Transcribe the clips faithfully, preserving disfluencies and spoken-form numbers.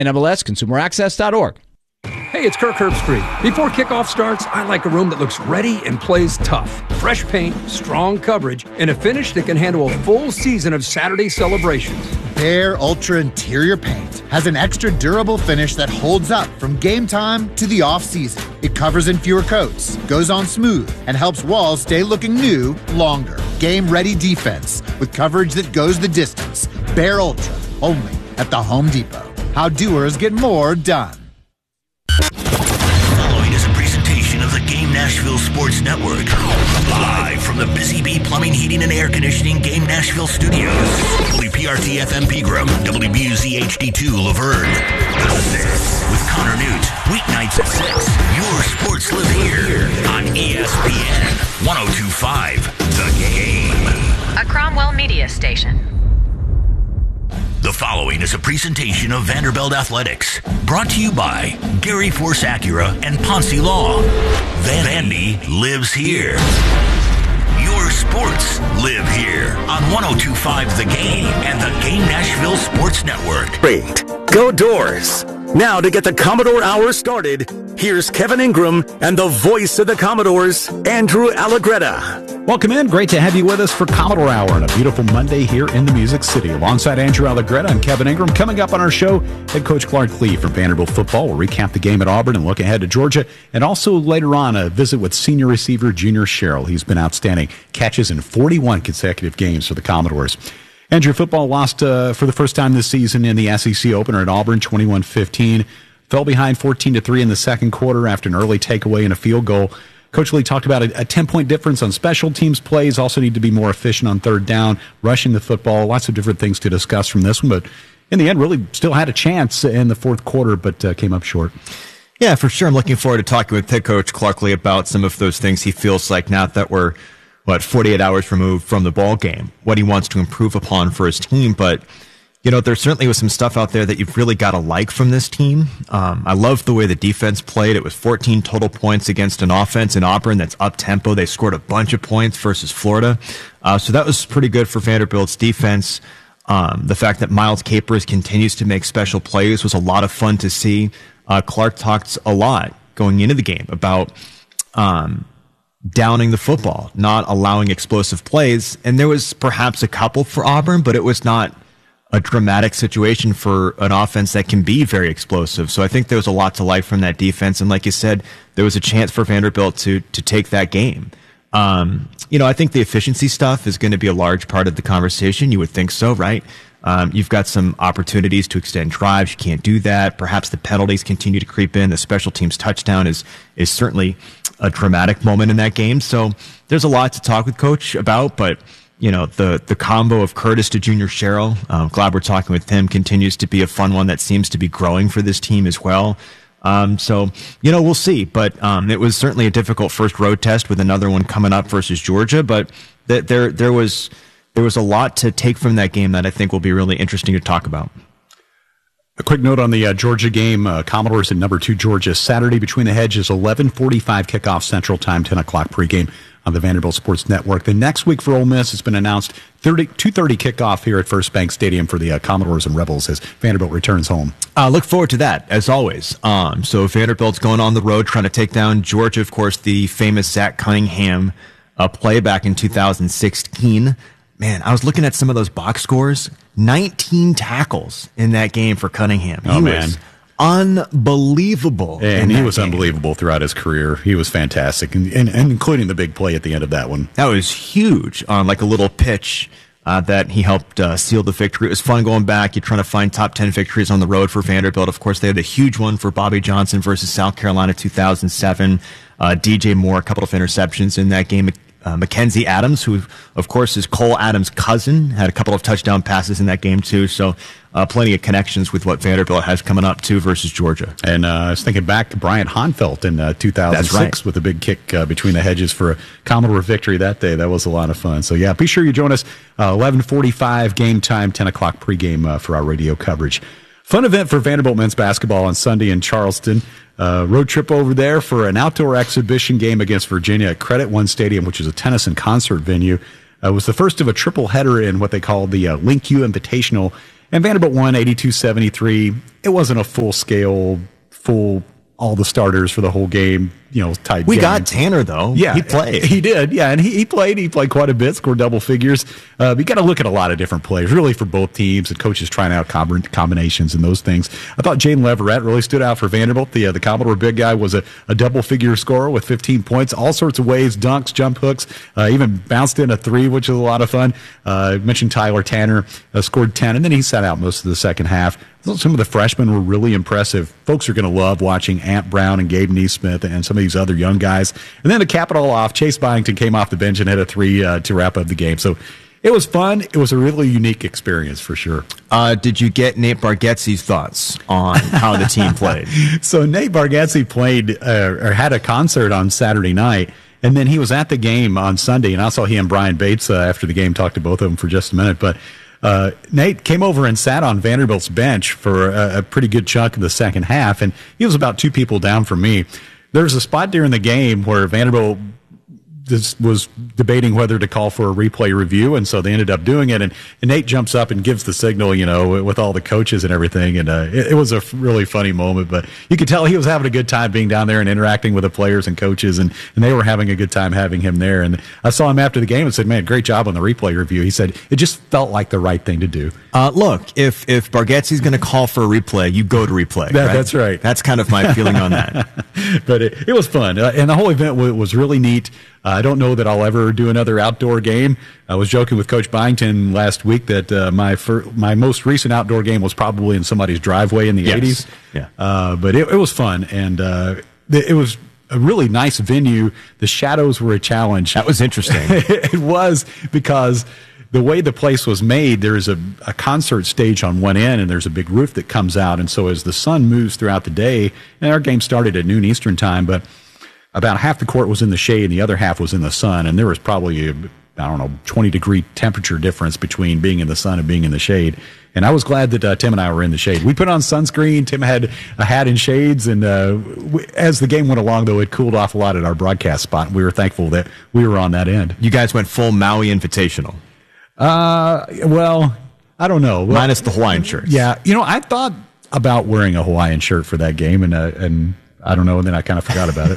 N M L S Consumer Access dot org. Hey, it's Kirk Herbstreit. Before kickoff starts, I like a room that looks ready and plays tough. Fresh paint, strong coverage, and a finish that can handle a full season of Saturday celebrations. Behr Ultra Interior Paint has an extra durable finish that holds up from game time to the off-season. It covers in fewer coats, goes on smooth, and helps walls stay looking new longer. Game-ready defense with coverage that goes the distance. Behr Ultra, only at the Home Depot. How doers get more done. Following is a presentation of the Game Nashville Sports Network. Live from the Busy Bee Plumbing, Heating, and Air Conditioning Game Nashville Studios. W P R T F M Pegram, W B U Z H D two Laverne. This with Connor Newt. Weeknights at six. Your sports live here on E S P N one oh two point five The Game. A Cromwell Media Station. The following is a presentation of Vanderbilt Athletics, brought to you by Gary Force Acura and Ponce Law. Van Vandy lives here. Your sports live here on one oh two point five The Game and the Game Nashville Sports Network. Great. Go Doors. Now to get the Commodore Hour started, here's Kevin Ingram and the voice of the Commodores, Andrew Allegretta. Welcome in. Great to have you with us for Commodore Hour on a beautiful Monday here in the Music City. Alongside Andrew Allegretta, I'm Kevin Ingram. Coming up on our show, head coach Clark Lee from Vanderbilt football will recap the game at Auburn and look ahead to Georgia. And also later on, a visit with senior receiver Junior Sherrill. He's been outstanding. Catches in forty-one consecutive games for the Commodores. Andrew, football lost uh, for the first time this season in the S E C opener at Auburn, twenty-one fifteen. Fell behind fourteen to three in the second quarter after an early takeaway and a field goal. Coach Lee talked about a ten-point difference on special teams plays, also need to be more efficient on third down, rushing the football, lots of different things to discuss from this one. But in the end, really still had a chance in the fourth quarter, but uh, came up short. Yeah, for sure. I'm looking forward to talking with head coach Clark Lee about some of those things he feels like now that we're, what, forty-eight hours removed from the ball game, what he wants to improve upon for his team. But you know, there certainly was some stuff out there that you've really got to like from this team. Um, I love the way the defense played. It was fourteen total points against an offense in Auburn that's up-tempo. They scored a bunch of points versus Florida. Uh, so that was pretty good for Vanderbilt's defense. Um, the fact that Miles Capers continues to make special plays was a lot of fun to see. Uh, Clark talked a lot going into the game about um, downing the football, not allowing explosive plays. And there was perhaps a couple for Auburn, but it was not a dramatic situation for an offense that can be very explosive. So I think there was a lot to like from that defense. And like you said, there was a chance for Vanderbilt to to take that game. Um, you know, I think the efficiency stuff is going to be a large part of the conversation. You would think so, right? Um, you've got some opportunities to extend drives. You can't do that. Perhaps the penalties continue to creep in. The special teams touchdown is is certainly a dramatic moment in that game. So there's a lot to talk with Coach about, but you know, the, the combo of Curtis to Junior Sherrill, um, glad we're talking with him, continues to be a fun one that seems to be growing for this team as well. Um, so, you know, we'll see. But um, it was certainly a difficult first road test with another one coming up versus Georgia. But th- there there was there was a lot to take from that game that I think will be really interesting to talk about. A quick note on the uh, Georgia game. Uh, Commodores at number two Georgia, Saturday between the hedges, eleven forty-five kickoff Central Time, ten o'clock pregame on the Vanderbilt Sports Network. The next week for Ole Miss, it's been announced two thirty kickoff here at First Bank Stadium for the uh, Commodores and Rebels as Vanderbilt returns home. Uh, look forward to that, as always. Um, so Vanderbilt's going on the road trying to take down Georgia. Of course, the famous Zach Cunningham uh, play back in two thousand sixteen. Man, I was looking at some of those box scores. nineteen tackles in that game for Cunningham. Oh, he man. was unbelievable. And he was game. unbelievable throughout his career. He was fantastic, and, and, and including the big play at the end of that one. That was huge on like a little pitch uh, that he helped uh, seal the victory. It was fun going back. You're trying to find top ten victories on the road for Vanderbilt. Of course, they had a huge one for Bobby Johnson versus South Carolina two thousand seven. Uh, D J Moore, a couple of interceptions in that game. Uh, Mackenzie Adams, who, of course, is Cole Adams' cousin, had a couple of touchdown passes in that game, too. So uh, plenty of connections with what Vanderbilt has coming up, too, versus Georgia. And uh, I was thinking back to Bryant Honfelt in uh, two thousand six right. with a big kick uh, between the hedges for a Commodore victory that day. That was a lot of fun. So, yeah, be sure you join us uh, eleven forty-five game time, ten o'clock pregame uh, for our radio coverage. Fun event for Vanderbilt men's basketball on Sunday in Charleston. Uh, road trip over there for an outdoor exhibition game against Virginia at Credit One Stadium, which is a tennis and concert venue. Uh, it was the first of a triple header in what they call the uh, Link U Invitational. And Vanderbilt won eighty-two seventy-three. It wasn't a full scale, full all the starters for the whole game, you know, tight We game. got Tanner, though. Yeah. He played. He did, yeah. And he, he played. He played quite a bit, scored double figures. Uh, but you got to look at a lot of different players, really, for both teams, and coaches trying out com- combinations and those things. I thought Jaden Leverett really stood out for Vanderbilt. The, uh, the Commodore big guy was a, a double-figure scorer with fifteen points, all sorts of ways, dunks, jump hooks, uh, even bounced in a three, which was a lot of fun. Uh, I mentioned Tyler Tanner, uh, scored ten, and then he sat out most of the second half. Some of the freshmen were really impressive. Folks are going to love watching Ant Brown and Gabe Neesmith and some of these other young guys. And then to cap it all off, Chase Byington came off the bench and hit a three uh, to wrap up the game. So it was fun. It was a really unique experience for sure. Uh, did you get Nate Bargatze's thoughts on how the team played? So Nate Bargatze played uh, or had a concert on Saturday night. And then he was at the game on Sunday. And I saw he and Brian Bates uh, after the game, talked to both of them for just a minute. But Uh, Nate came over and sat on Vanderbilt's bench for a, a pretty good chunk of the second half, and he was about two people down from me. There was a spot during the game where Vanderbilt this was debating whether to call for a replay review, and so they ended up doing it. And, and Nate jumps up and gives the signal, you know, with all the coaches and everything. And uh, it, it was a really funny moment, but you could tell he was having a good time being down there and interacting with the players and coaches, and, and they were having a good time having him there. And I saw him after the game and said, "Man, great job on the replay review." He said it just felt like the right thing to do. Uh, look, if if Bargatze's going to call for a replay, you go to replay. That, right? That's right. That's kind of my feeling on that. But it, it was fun, uh, and the whole event w- was really neat. Uh, I don't know that I'll ever do another outdoor game. I was joking with Coach Byington last week that uh, my fir- my most recent outdoor game was probably in somebody's driveway in the Yes. eighties. Yeah. Uh, but it, it was fun, and uh, it, it was a really nice venue. The shadows were a challenge. That was interesting. It was, because the way the place was made, there's a, a concert stage on one end, and there's a big roof that comes out. And so as the sun moves throughout the day, and our game started at noon Eastern time, but about half the court was in the shade and the other half was in the sun. And there was probably, a, I don't know, twenty degree temperature difference between being in the sun and being in the shade. And I was glad that uh, Tim and I were in the shade. We put on sunscreen. Tim had a hat and shades. And uh, we, as the game went along, though, it cooled off a lot at our broadcast spot. We were thankful that we were on that end. You guys went full Maui Invitational. Uh, well, I don't know. Well, Minus the Hawaiian shirts. Yeah. You know, I thought about wearing a Hawaiian shirt for that game, and uh, and I don't know, and then I kind of forgot about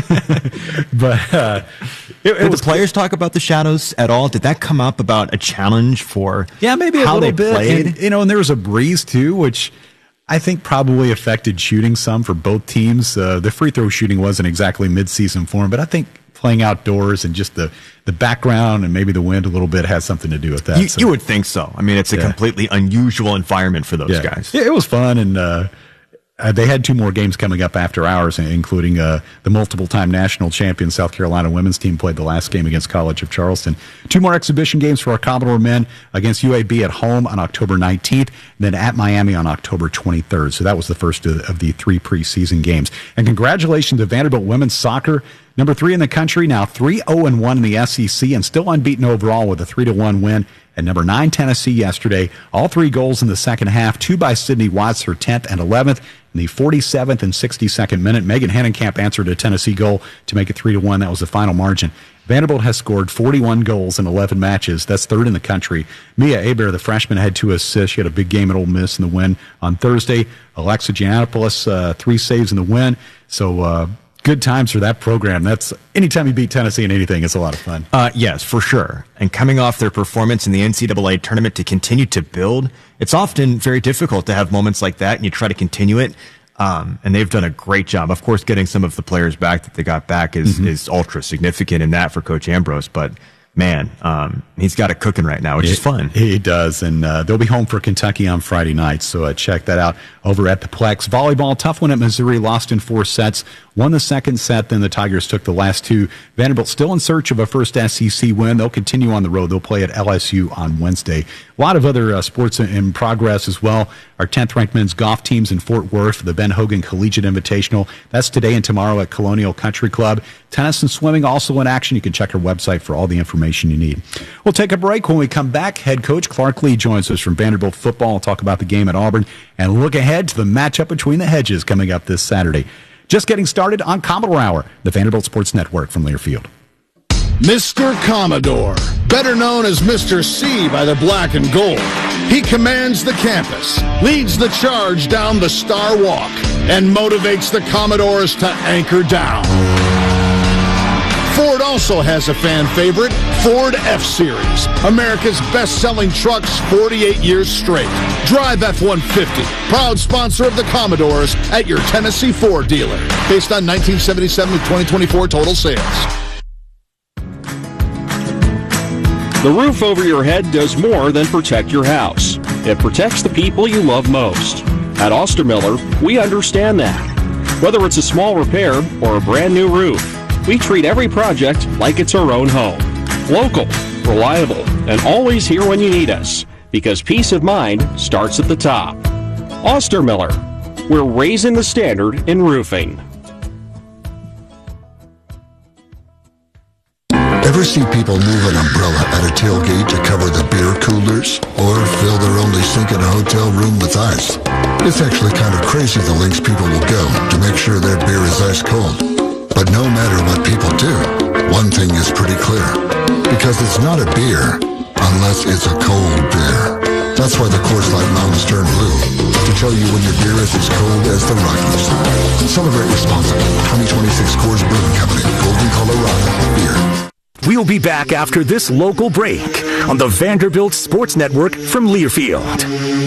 it. But uh, it, it Did was the players talk about the shadows at all? Did that come up about a challenge for yeah, maybe a how little they bit. played? And, you know, and there was a breeze too, which I think probably affected shooting some for both teams. Uh, the free throw shooting wasn't exactly mid-season form, but I think playing outdoors and just the, the background and maybe the wind a little bit has something to do with that. You, So, you would think so. I mean, it's a Yeah. completely unusual environment for those yeah. guys. Yeah, it was fun, and uh, uh, they had two more games coming up after hours, including uh, the multiple-time national champion South Carolina women's team played the last game against College of Charleston. Two more exhibition games for our Commodore men against U A B at home on October nineteenth, and then at Miami on October twenty-third. So that was the first of, of the three preseason games. And congratulations to Vanderbilt women's soccer. Number three in the country, now three oh and one in the S E C, and still unbeaten overall with a three to one win at number nine Tennessee yesterday. All three goals in the second half, two by Sydney Watts, her tenth and eleventh. In the forty-seventh and sixty-second minute, Megan Hennenkamp answered a Tennessee goal to make it three to one. That was the final margin. Vanderbilt has scored forty-one goals in eleven matches. That's third in the country. Mia Abear, the freshman, had two assists. She had a big game at Ole Miss in the win on Thursday. Alexa Giannopoulos, uh, three saves in the win. So, uh, good times for that program. That's anytime you beat Tennessee in anything, it's a lot of fun. Uh, yes, for sure. And coming off their performance in the N C double A tournament to continue to build, it's often very difficult to have moments like that, and you try to continue it. Um, and they've done a great job. Of course, getting some of the players back that they got back is, mm-hmm. is ultra significant in that for Coach Ambrose. But man, um, he's got it cooking right now, which he, is fun. He does, and uh, they'll be home for Kentucky on Friday night, so uh, check that out over at the Plex. Volleyball, tough one at Missouri, lost in four sets, won the second set, then the Tigers took the last two. Vanderbilt still in search of a first S E C win. They'll continue on the road. They'll play at L S U on Wednesday. A lot of other uh, sports in progress as well. Our tenth-ranked men's golf teams in Fort Worth, the Ben Hogan Collegiate Invitational. That's today and tomorrow at Colonial Country Club. Tennis and swimming also in action. You can check our website for all the information you need. We'll take a break. When we come back, head coach Clark Lee joins us from Vanderbilt football. We'll talk about the game at Auburn and look ahead to the matchup between the Hedges coming up this Saturday. Just getting started on Commodore Hour, the Vanderbilt Sports Network from Learfield. Mister Commodore, better known as Mister C by the black and gold. He commands the campus, leads the charge down the Star Walk, and motivates the Commodores to anchor down. Ford also has a fan favorite, Ford F-Series, America's best-selling trucks forty-eight years straight. Drive F one fifty, proud sponsor of the Commodores at your Tennessee Ford dealer. Based on nineteen seventy-seven to twenty twenty-four total sales. The roof over your head does more than protect your house. It protects the people you love most. At Ostermiller, we understand that. Whether it's a small repair or a brand new roof, we treat every project like it's our own home. Local, reliable, and always here when you need us. Because peace of mind starts at the top. Ostermiller, we're raising the standard in roofing. Ever see people move an umbrella at a tailgate to cover the beer coolers? Or fill their only sink in a hotel room with ice? It's actually kind of crazy the lengths people will go to make sure their beer is ice cold. But no matter what people do, one thing is pretty clear. Because it's not a beer unless it's a cold beer. That's why the Coors Light Mountains turn blue. To tell you when your beer is as cold as the Rockies. Celebrate responsibly. twenty twenty-six Coors Brewing Company, Golden, Colorado. Beer. We'll be back after this local break on the Vanderbilt Sports Network from Learfield.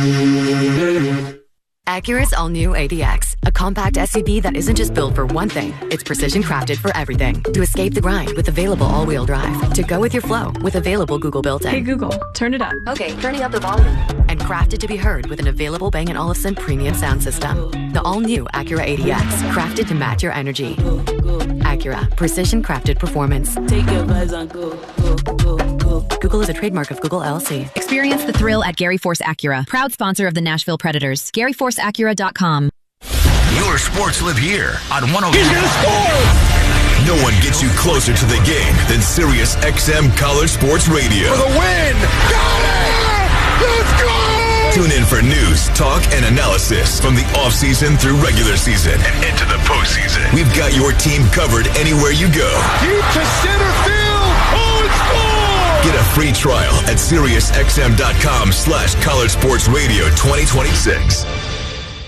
Acura's all-new A D X, a compact S U V that isn't just built for one thing, it's precision crafted for everything. To escape the grind with available all-wheel drive. To go with your flow with available Google built-in. Hey Google, turn it up. Okay, turning up the volume. And crafted to be heard with an available Bang and Olufsen premium sound system. The all-new Acura A D X, crafted to match your energy. Acura, precision crafted performance. Take your buzz on go, go, go, go. Google is a trademark of Google L L C. Experience the thrill at Gary Force Acura, proud sponsor of the Nashville Predators. Gary Force Acura dot com. Your sports live here on one oh. He's gonna score! No one gets you closer to the game than Sirius X M College Sports Radio. For the win! Got it! Let's go! Tune in for news, talk, and analysis from the offseason through regular season and into the postseason. We've got your team covered anywhere you go. Deep to center field! Oh, it's scored! Get a free trial at SiriusXM.com slash College Sports Radio twenty twenty-six.